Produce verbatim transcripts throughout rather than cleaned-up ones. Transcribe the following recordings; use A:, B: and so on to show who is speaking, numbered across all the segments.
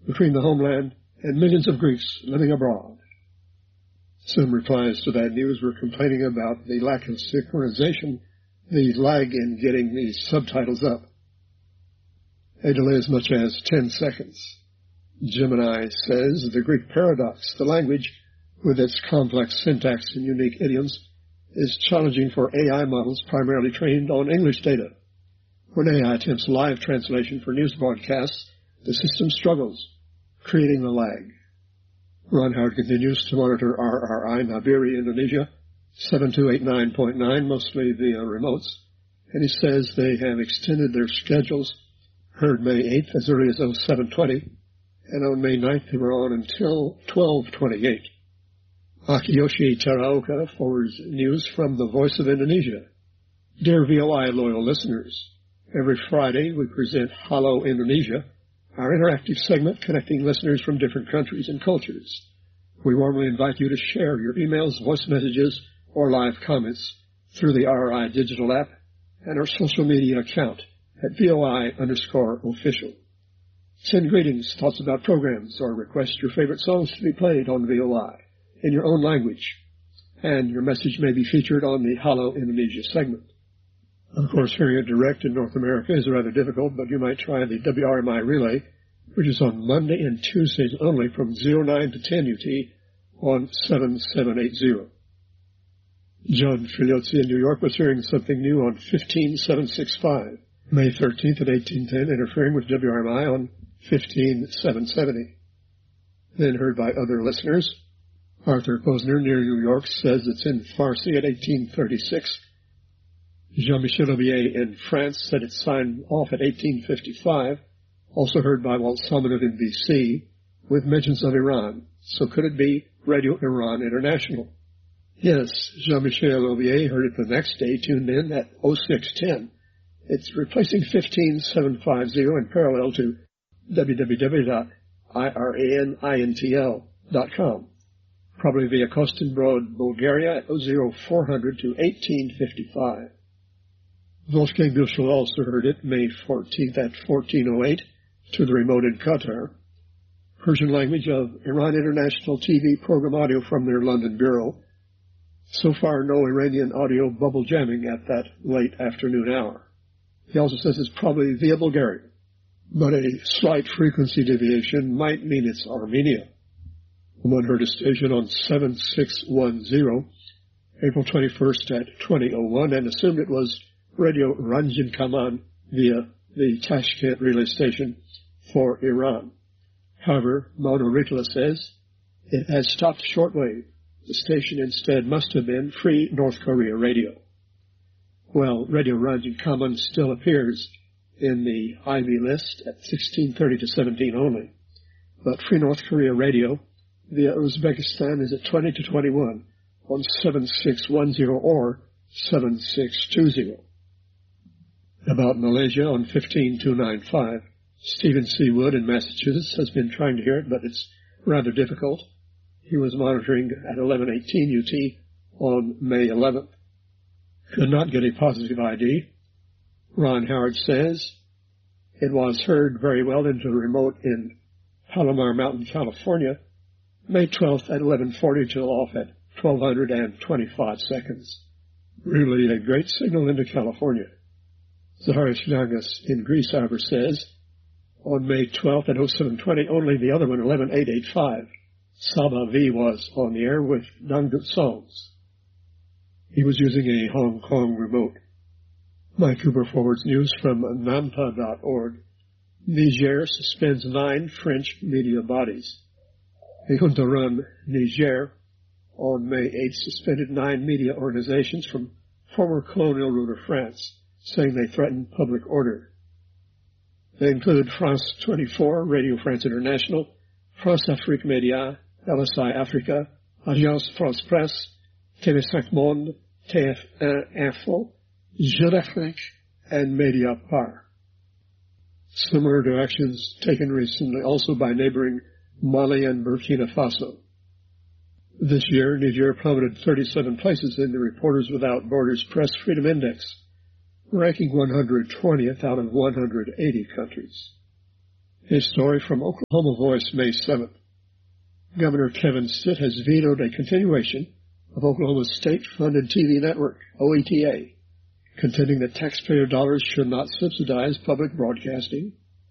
A: between the homeland and millions of Greeks living abroad. Some replies to that news were complaining about the lack of synchronization, the lag in getting the subtitles up. A delay as much as ten seconds. Gemini says the Greek paradox, the language with its complex syntax and unique idioms, is challenging for A I models primarily trained on English data. When A I attempts live translation for news broadcasts, the system struggles, creating the lag. Ron Howard continues to monitor R R I Nabiri, Indonesia, seven two eight nine point nine, mostly via remotes, and he says they have extended their schedules, heard May eighth as early as oh seven twenty, and on May ninth they were on until twelve twenty-eight. Akiyoshi Teraoka forwards news from the Voice of Indonesia. Dear V O I loyal listeners, every Friday we present Hello Indonesia, our interactive segment connecting listeners from different countries and cultures. We warmly invite you to share your emails, voice messages, or live comments through the R R I digital app and our social media account at V O I underscore official. Send greetings, thoughts about programs, or request your favorite songs to be played on V O I in your own language, and your message may be featured on the Hello Indonesia segment. Of course, hearing it direct in North America is rather difficult, but you might try the W R M I relay, which is on Monday and Tuesdays only from oh nine to ten U T on seven seven eight zero. John Filiozzi in New York was hearing something new on fifteen seven sixty-five, May thirteenth at eighteen ten, interfering with W R M I on fifteen seven seventy. Then heard by other listeners. Arthur Posner near New York says it's in Farsi at eighteen thirty-six. Jean-Michel Aubier in France said it signed off at eighteen fifty-five, also heard by Walt Salmanov in B C, with mentions of Iran. So could it be Radio Iran International? Yes, Jean-Michel Aubier heard it the next day, tuned in at oh six ten. It's replacing fifteen seven fifty in parallel to w w w dot iranintl dot com. Probably via Kostanbrod, Bulgaria at oh four hundred to eighteen fifty-five. Wolfgang Büchel also heard it May fourteenth at fourteen oh eight to the remote in Qatar. Persian language of Iran International T V program audio from their London bureau. So far, no Iranian audio bubble jamming at that late afternoon hour. He also says it's probably via Bulgaria, but a slight frequency deviation might mean it's Armenia. One heard a station on seven six one zero, April twenty-first at twenty oh one, and assumed it was Radio Ranjin Kaman via the Tashkent relay station for Iran. However, Mauno Ritla says it has stopped shortwave. The station instead must have been Free North Korea Radio. Well, Radio Ranjin Kaman still appears in the I V list at sixteen thirty to seventeen only, but Free North Korea Radio via Uzbekistan is at twenty to twenty-one on seven six one zero or seven six two zero. About Malaysia on fifteen two ninety-five, Stephen C. Wood in Massachusetts has been trying to hear it, but it's rather difficult. He was monitoring at eleven eighteen U T on May eleventh. Could not get a positive I D. Ron Howard says it was heard very well into the remote in Palomar Mountain, California, May twelfth at eleven forty till off at twelve twenty-five seconds. Really a great signal into California. Zaharias Nagas in Greece, however, says on May twelfth at oh seven twenty, only the other one, eleven eight eighty-five, Saba V was on the air with Dangdut songs. He was using a Hong Kong remote. Mike Cooper forwards news from nampa dot org. Niger suspends nine French media bodies. A junta-run Niger on May eighth suspended nine media organizations from former colonial ruler France, saying they threaten public order. They include France twenty-four, Radio France International, France Afrique Média, L S I Africa, Alliance France Presse, T V five Monde, T F one Info, Jeune Afrique, and Mediapart. Similar to actions taken recently also by neighboring Mali and Burkina Faso. This year, Niger plummeted thirty-seven places in the Reporters Without Borders Press Freedom Index, ranking one hundred twentieth out of one hundred eighty countries. A story from Oklahoma Voice, May seventh. Governor Kevin Stitt has vetoed a continuation of Oklahoma's state-funded T V network, O E T A, contending that taxpayer dollars should not subsidize public broadcasting.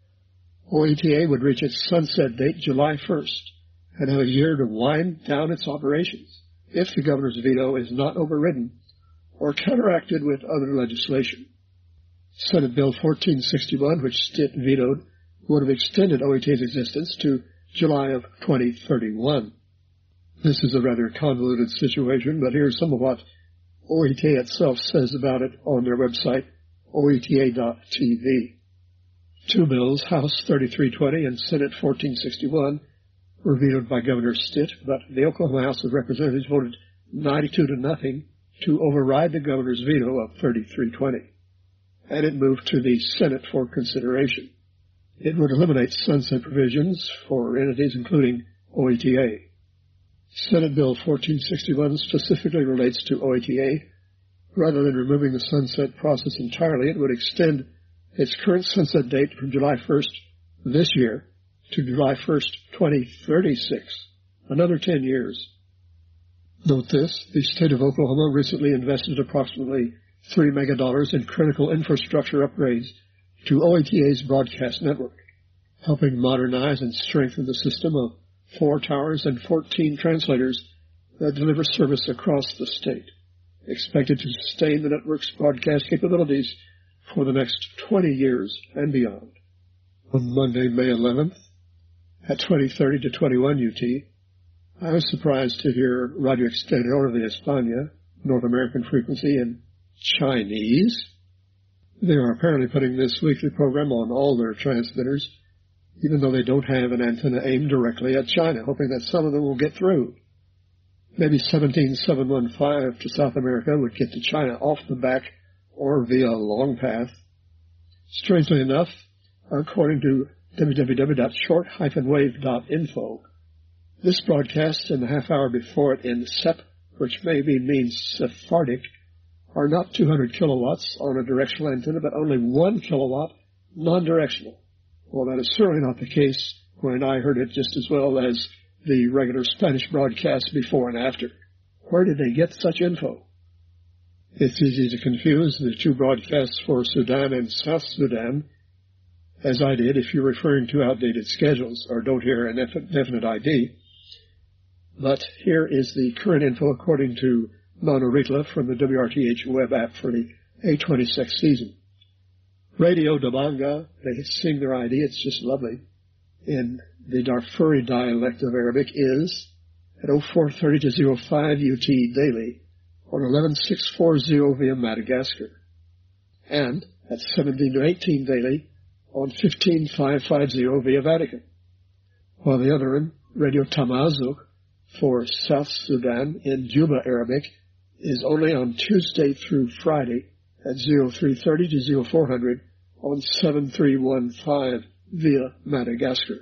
A: O E T A would reach its sunset date July first and have a year to wind down its operations if the governor's veto is not overridden or counteracted with other legislation. Senate Bill fourteen sixty-one, which Stitt vetoed, would have extended O E T A's existence to July of twenty thirty-one. This is a rather convoluted situation, but here's some of what O E T A itself says about it on their website, O E T A dot T V. Two bills, House thirty-three twenty and Senate fourteen sixty-one, were vetoed by Governor Stitt, but the Oklahoma House of Representatives voted ninety-two to nothing to override the governor's veto of thirty-three twenty, and it moved to the Senate for consideration. It would eliminate sunset provisions for entities including O E T A. Senate Bill fourteen sixty-one specifically relates to O E T A. Rather than removing the sunset process entirely, it would extend its current sunset date from July first this year to July first, twenty thirty-six, another ten years. Note this, the state of Oklahoma recently invested approximately three megadollars in critical infrastructure upgrades to O E T A's broadcast network, helping modernize and strengthen the system of four towers and fourteen translators that deliver service across the state, expected to sustain the network's broadcast capabilities for the next twenty years and beyond. On Monday, May eleventh, at twenty thirty to twenty-one U T, I was surprised to hear Radio Exterior de España, North American frequency, in Chinese. They are apparently putting this weekly program on all their transmitters, even though they don't have an antenna aimed directly at China, hoping that some of them will get through. Maybe seventeen seven one five to South America would get to China off the back or via a long path. Strangely enough, according to w w w dot short dash wave dot info, this broadcast and the half hour before it in S E P, which maybe means Sephardic, are not two hundred kilowatts on a directional antenna, but only one kilowatt non-directional. Well, that is certainly not the case when I heard it just as well as the regular Spanish broadcast before and after. Where did they get such info? It's easy to confuse the two broadcasts for Sudan and South Sudan, as I did if you're referring to outdated schedules or don't hear an definite I D. But here is the current info according to Mano Ritla from the W R T H web app for the A twenty-six season. Radio Dabanga, they sing their I D, it's just lovely, in the Darfuri dialect of Arabic is at oh four thirty to oh five U T daily on eleven six forty via Madagascar, and at seventeen to eighteen daily on fifteen five fifty via Vatican, while the other one, Radio Tamazuk, for South Sudan in Juba Arabic, is only on Tuesday through Friday at oh three thirty to oh four hundred on seven three one five via Madagascar.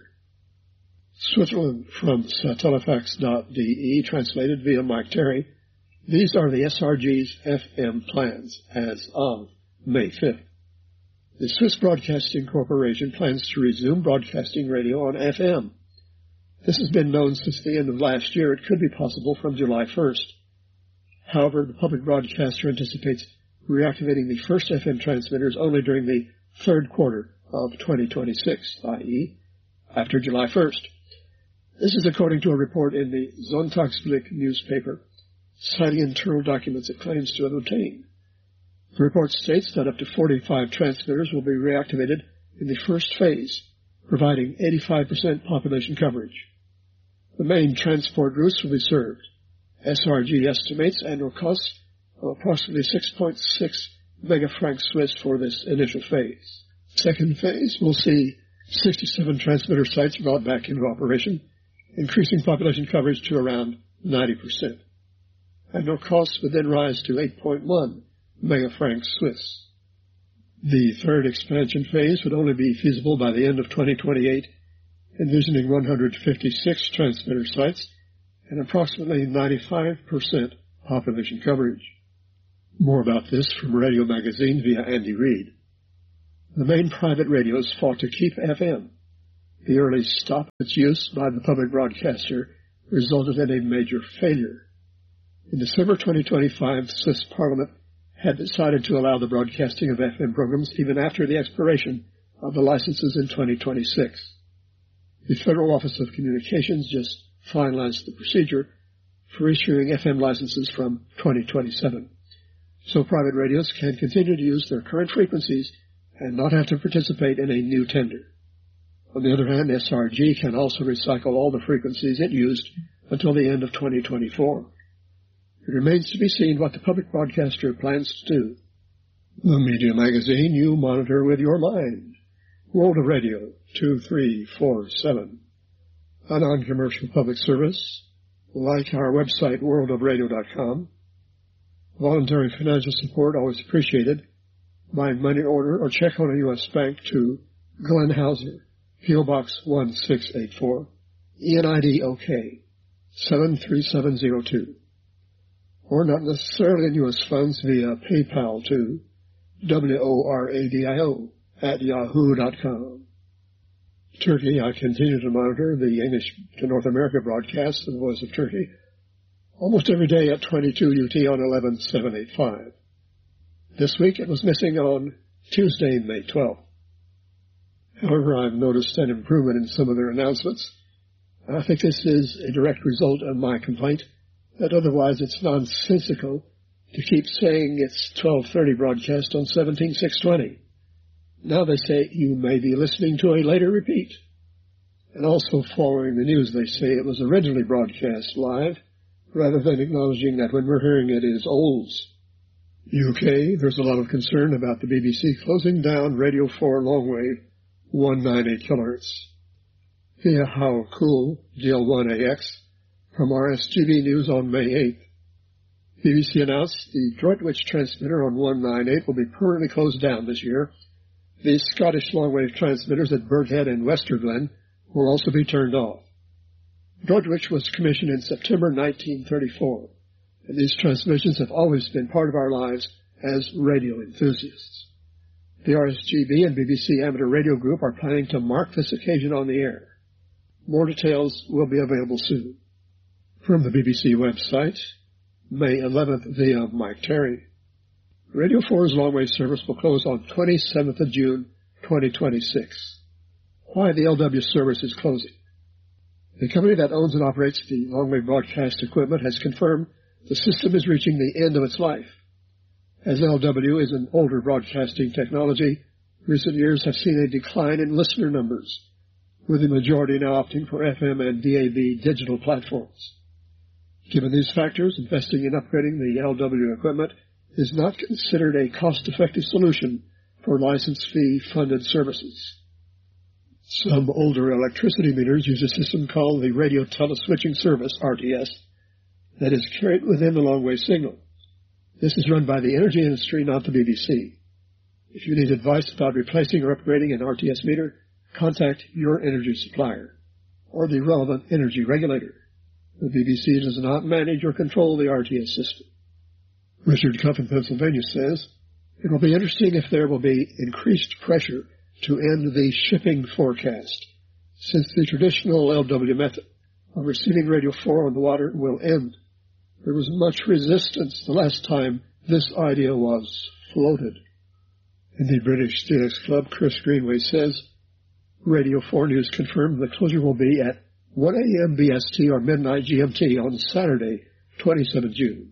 A: Switzerland from Satellifax dot D E, translated via Mike Terry. These are the S R G's F M plans as of May fifth. The Swiss Broadcasting Corporation plans to resume broadcasting radio on F M. This has been known since the end of last year. It could be possible from July first. However, the public broadcaster anticipates reactivating the first F M transmitters only during the third quarter of twenty twenty-six, that is, after July first. This is according to a report in the Sonntagsblick newspaper, citing internal documents it claims to have obtained. The report states that up to forty-five transmitters will be reactivated in the first phase, providing eighty-five percent population coverage. The main transport routes will be served. S R G estimates annual costs of approximately six point six megafrancs Swiss for this initial phase. Second phase will see sixty-seven transmitter sites brought back into operation, increasing population coverage to around ninety percent. Annual costs would then rise to eight point one megafrancs Swiss. The third expansion phase would only be feasible by the end of twenty twenty-eight, envisioning one hundred fifty-six transmitter sites and approximately ninety-five percent population coverage. More about this from Radio Magazine via Andy Reid. The main private radios fought to keep F M. The early stop of its use by the public broadcaster resulted in a major failure. In December twenty twenty-five, the Swiss Parliament had decided to allow the broadcasting of F M programs even after the expiration of the licenses in twenty twenty-six. The Federal Office of Communications just finalized the procedure for issuing F M licenses from twenty twenty-seven, so private radios can continue to use their current frequencies and not have to participate in a new tender. On the other hand, S R G can also recycle all the frequencies it used until the end of twenty twenty-four. It remains to be seen what the public broadcaster plans to do. The Media Magazine you monitor with your mind. World of Radio, two three four seven. A non-commercial public service. Like our website, world of radio dot com. Voluntary financial support always appreciated. By money order or check on a U S bank to Glenn Hauser, P O Box one six eight four, E N I D O K, seven three seven zero two. Or not necessarily in U S funds via PayPal to W O R A D I O at yahoo dot com. Turkey, I continue to monitor the English to North America broadcast of the Voice of Turkey almost every day at twenty-two U T on eleven seven eighty-five. This week it was missing on Tuesday, May twelfth. However, I've noticed an improvement in some of their announcements. I think this is a direct result of my complaint that otherwise it's nonsensical to keep saying it's twelve thirty broadcast on seventeen six twenty. Now they say you may be listening to a later repeat. And also following the news, they say it was originally broadcast live, rather than acknowledging that when we're hearing it is olds. U K, there's a lot of concern about the B B C closing down Radio four longwave one ninety-eight kilohertz. Via How Cool, D L one A X, from R S G B News on May eighth. B B C announced the Droitwich transmitter on one ninety-eight will be permanently closed down this year. The Scottish longwave transmitters at Birdhead and Westerglen will also be turned off. Droitwich was commissioned in September nineteen thirty-four, and these transmissions have always been part of our lives as radio enthusiasts. The R S G B and B B C Amateur Radio Group are planning to mark this occasion on the air. More details will be available soon. From the B B C website, May eleventh via Mike Terry. Radio four's longwave service will close on twenty-seventh of June, twenty twenty-six. Why the L W service is closing? The company that owns and operates the longwave broadcast equipment has confirmed the system is reaching the end of its life. As L W is an older broadcasting technology, recent years have seen a decline in listener numbers, with the majority now opting for F M and D A B digital platforms. Given these factors, investing in upgrading the L W equipment is not considered a cost-effective solution for license fee-funded services. Some older electricity meters use a system called the Radio Teleswitching Service, R T S, that is carried within the longwave signal. This is run by the energy industry, not the B B C. If you need advice about replacing or upgrading an R T S meter, contact your energy supplier or the relevant energy regulator. The B B C does not manage or control the R T S system. Richard Cuff in Pennsylvania says, it will be interesting if there will be increased pressure to end the shipping forecast, since the traditional L W method of receiving Radio four on the water will end. There was much resistance the last time this idea was floated. In the British Steelix Club, Chris Greenway says, Radio four News confirmed the closure will be at one a.m. B S T or midnight G M T on Saturday, twenty-seventh of June.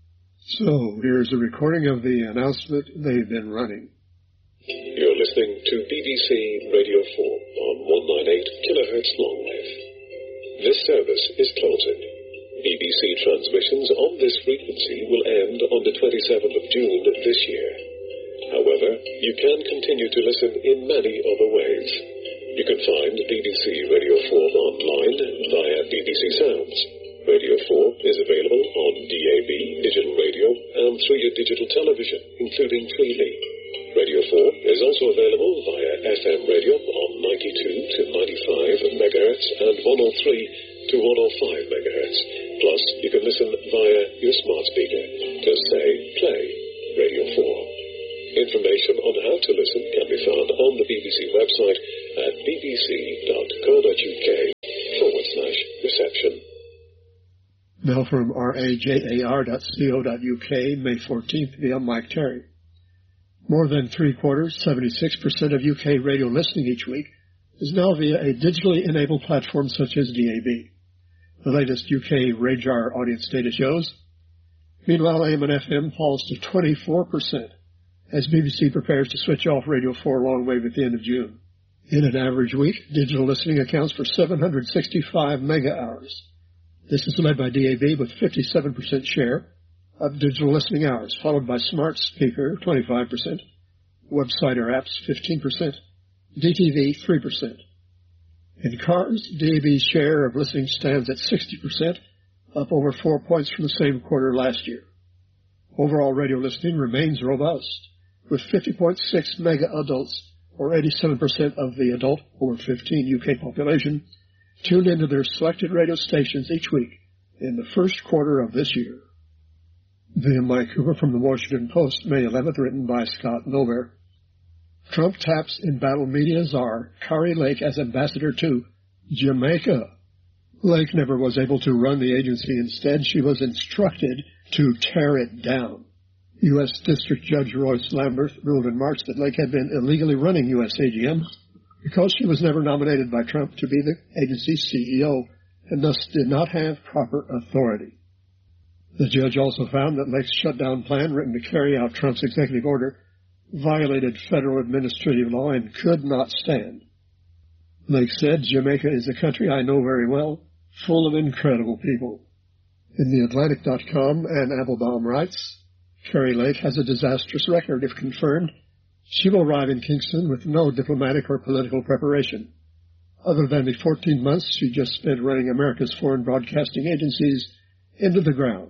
A: So, here's a recording of the announcement they've been running.
B: You're listening to B B C Radio four on one ninety-eight kilohertz longwave. This service is closing. B B C transmissions on this frequency will end on the twenty-seventh of June this year. However, you can continue to listen in many other ways. You can find B B C Radio four online via B B C Sounds. Radio four is available on D A B, digital radio, and through your digital television, including freely. Radio four is also available via F M radio on ninety-two to ninety-five megahertz and one oh three to one oh five megahertz. Plus, you can listen via your smart speaker. Just say, play Radio four. Information on how to listen can be found on the B B C website at bbc.co.uk forward slash reception.
A: Now from rajar dot co dot uk, May fourteenth, via Mike Terry. More than three quarters, seventy-six percent of U K radio listening each week is now via a digitally enabled platform such as D A B. The latest U K RAJAR audience data shows. Meanwhile, A M and F M falls to twenty-four percent as B B C prepares to switch off Radio four longwave at the end of June. In an average week, digital listening accounts for seven hundred sixty-five mega hours. This is led by D A B with fifty-seven percent share of digital listening hours, followed by smart speaker, twenty-five percent, website or apps, fifteen percent, D T V, three percent. In cars, D A B's share of listening stands at sixty percent, up over four points from the same quarter last year. Overall radio listening remains robust, with fifty point six mega adults, or eighty-seven percent of the adult over fifteen U K population, tuned into their selected radio stations each week in the first quarter of this year. Via Mike Cooper from the Washington Post, May eleventh, written by Scott Nover. Trump taps embattled media czar Kari Lake as ambassador to Jamaica. Lake never was able to run the agency. Instead, she was instructed to tear it down. U S District Judge Royce Lambert ruled in March that Lake had been illegally running U S A G M because she was never nominated by Trump to be the agency's C E O and thus did not have proper authority. The judge also found that Lake's shutdown plan, written to carry out Trump's executive order, violated federal administrative law and could not stand. Lake said, Jamaica is a country I know very well, full of incredible people. In the Atlantic dot com, Ann Applebaum writes, Kari Lake has a disastrous record. If confirmed, she will arrive in Kingston with no diplomatic or political preparation, other than the fourteen months she just spent running America's foreign broadcasting agencies into the ground.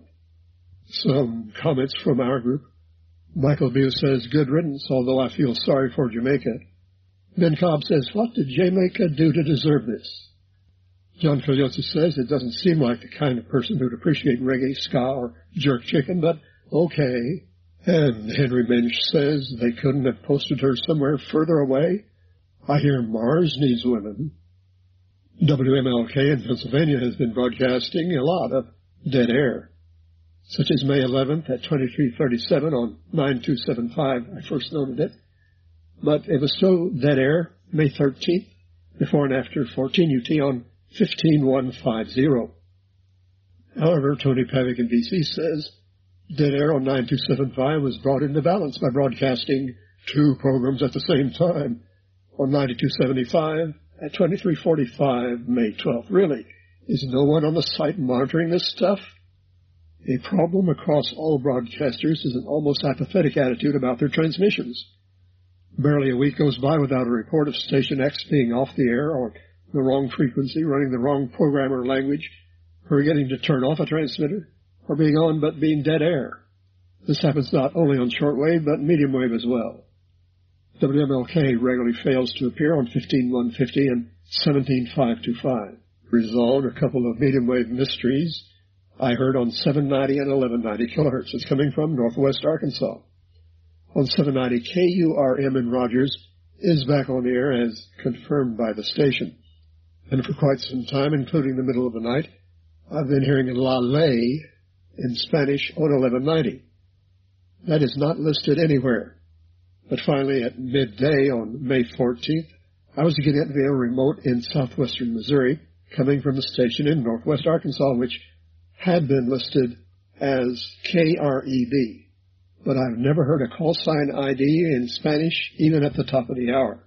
A: Some comments from our group. Michael Bew says, good riddance, although I feel sorry for Jamaica. Ben Cobb says, what did Jamaica do to deserve this? John Cogliozzi says, it doesn't seem like the kind of person who'd appreciate reggae, ska, or jerk chicken, but okay. And Henry Minch says they couldn't have posted her somewhere further away. I hear Mars needs women. W M L K in Pennsylvania has been broadcasting a lot of dead air, such as May eleventh at twenty-three thirty-seven on nine two seven five. I first noted it. But it was still dead air May thirteenth, before and after fourteen U T on fifteen one fifty. However, Tony Pavick in B C says dead air on nine two seven five was brought into balance by broadcasting two programs at the same time on ninety-two seventy-five at twenty-three forty-five May twelfth. Really, is no one on the site monitoring this stuff? A problem across all broadcasters is an almost apathetic attitude about their transmissions. Barely a week goes by without a report of Station X being off the air or the wrong frequency, running the wrong program or language, forgetting to turn off a transmitter, or being on but being dead air. This happens not only on shortwave but medium wave as well. W M L K regularly fails to appear on fifteen one fifty and seventeen five twenty-five. Resolved a couple of medium wave mysteries I heard on seven ninety and eleven ninety kilohertz. It's coming from Northwest Arkansas. On seven ninety, K U R M in Rogers is back on the air as confirmed by the station. And for quite some time, including the middle of the night, I've been hearing La Ley in Spanish on eleven ninety. That is not listed anywhere. But finally, at midday on May fourteenth, I was getting it via remote in southwestern Missouri, coming from the station in northwest Arkansas, which had been listed as K R E B. But I've never heard a call sign I D in Spanish, even at the top of the hour.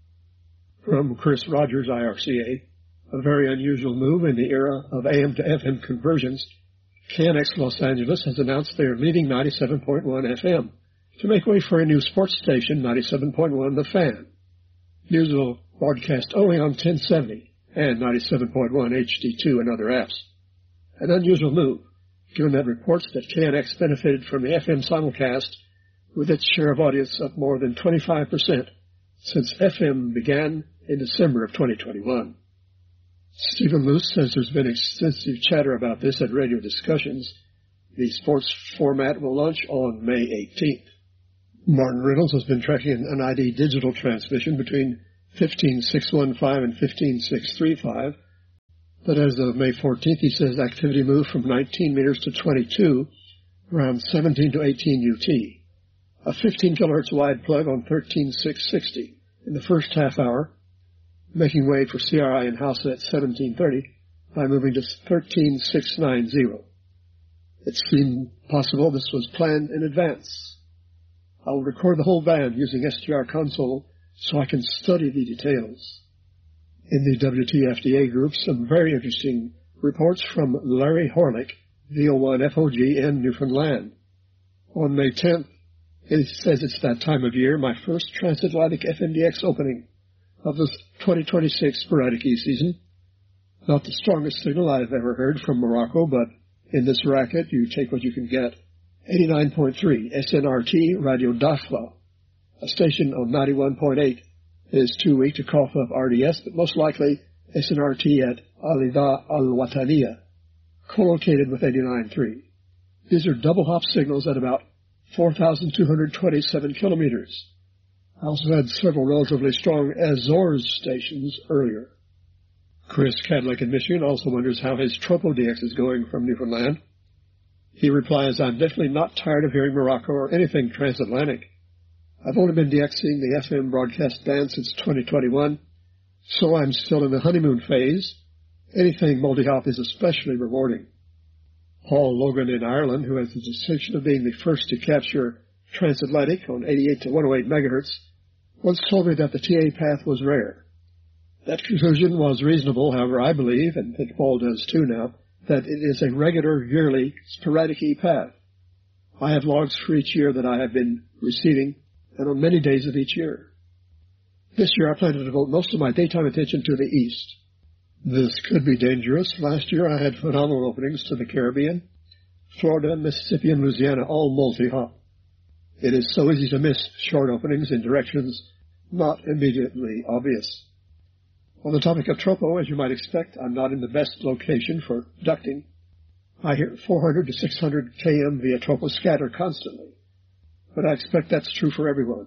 A: From Chris Rogers, I R C A, a very unusual move in the era of A M to F M conversions, K N X Los Angeles has announced they are leaving ninety-seven point one F M to make way for a new sports station, ninety-seven point one The Fan. News will broadcast only on ten seventy and ninety-seven point one H D two and other apps. An unusual move, given that reports that K N X benefited from the F M simulcast with its share of audience up more than twenty-five percent since F M began in December of twenty twenty-one. Stephen Luce says there's been extensive chatter about this at radio discussions. The sports format will launch on May eighteenth. Martin Reynolds has been tracking an I D digital transmission between fifteen six one five and fifteen six three five, but as of May fourteenth, he says activity moved from nineteen meters to twenty-two, around seventeen to eighteen U T. A fifteen kilohertz wide plug on thirteen six sixty in the first half hour, making way for C R I in Hausa at seventeen thirty by moving to thirteen six ninety. It seemed possible this was planned in advance. I will record the whole band using S T R console so I can study the details. In the W T F D A group, some very interesting reports from Larry Horlick, V O one F O G in Newfoundland. On May tenth, it says it's that time of year, my first transatlantic F M D X opening of the twenty twenty-six sporadic E-season. Not the strongest signal I've ever heard from Morocco, but in this racket, you take what you can get. eighty-nine point three S N R T Radio Dakhla, a station on ninety-one point eight. It is too weak to cough up R D S, but most likely S N R T at Alida Al-Wataniya, co-located with eighty-nine point three. These are double hop signals at about four thousand two hundred twenty-seven kilometers. I also had several relatively strong Azores stations earlier. Chris Cadlick in Michigan also wonders how his Tropo D X is going from Newfoundland. He replies, I'm definitely not tired of hearing Morocco or anything transatlantic. I've only been DXing the F M broadcast band since twenty twenty-one, so I'm still in the honeymoon phase. Anything multi-hop is especially rewarding. Paul Logan in Ireland, who has the distinction of being the first to capture transatlantic on eighty-eight to one oh eight megahertz, once told me that the T A path was rare. That conclusion was reasonable, however, I believe, and I think Paul does too now, that it is a regular, yearly, sporadic E path. I have logs for each year that I have been receiving, and on many days of each year. This year I plan to devote most of my daytime attention to the east. This could be dangerous. Last year I had phenomenal openings to the Caribbean, Florida, Mississippi, and Louisiana, all multi-hop. It is so easy to miss short openings in directions not immediately obvious. On the topic of Tropo, as you might expect, I'm not in the best location for ducting. I hear four hundred to six hundred K M via Tropo scatter constantly, but I expect that's true for everyone.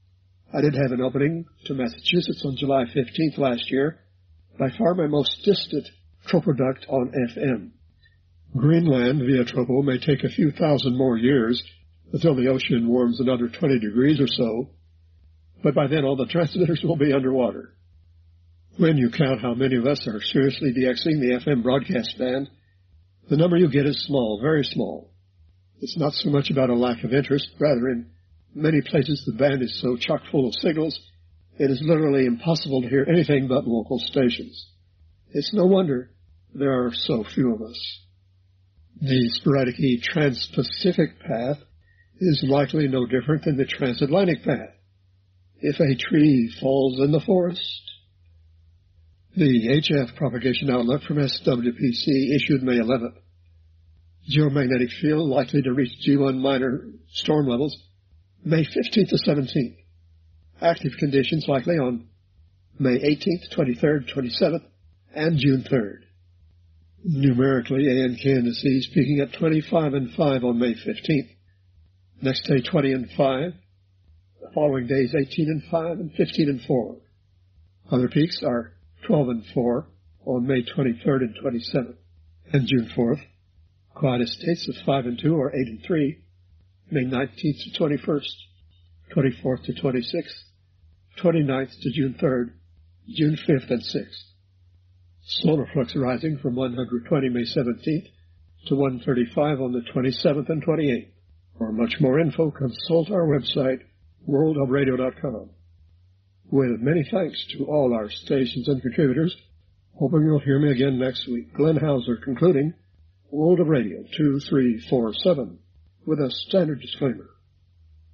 A: I did have an opening to Massachusetts on July fifteenth last year, by far my most distant Tropo duct on F M. Greenland via Tropo may take a few thousand more years until the ocean warms another twenty degrees or so, but by then all the transmitters will be underwater. When you count how many of us are seriously DXing the F M broadcast band, the number you get is small, very small. It's not so much about a lack of interest, rather in many places the band is so chock full of signals, it is literally impossible to hear anything but local stations. It's no wonder there are so few of us. The sporadic E trans-Pacific path is likely no different than the transatlantic path. If a tree falls in the forest. The H F propagation outlook from S W P C issued May eleventh. Geomagnetic field likely to reach G one minor storm levels May fifteenth to seventeenth. Active conditions likely on May eighteenth, twenty-third, twenty-seventh, and June third. Numerically, A and K indices peaking at twenty-five and five on May fifteenth. Next day, twenty and five. The following days, eighteen and five and fifteen and four. Other peaks are twelve and four on May twenty-third and twenty-seventh, and June fourth. Quiet states of five and two or eight and three, May nineteenth to twenty-first, twenty-fourth to twenty-sixth, twenty-ninth to June third, June fifth and sixth. Solar flux rising from one hundred twenty May seventeenth to one thirty-five on the twenty-seventh and twenty-eighth. For much more info, consult our website, world of radio dot com. With many thanks to all our stations and contributors, hoping you'll hear me again next week. Glenn Hauser concluding World of Radio two three four seven with a standard disclaimer.